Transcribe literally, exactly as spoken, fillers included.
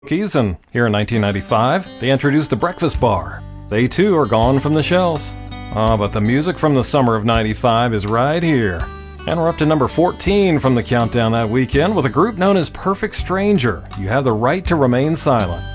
Keys, and here in nineteen ninety-five, they introduced the Breakfast Bar. They too are gone from the shelves. Ah, but the music from the summer of ninety-five is right here. And we're up to number fourteen from the countdown that weekend with a group known as Perfect Stranger. You Have the Right to Remain Silent.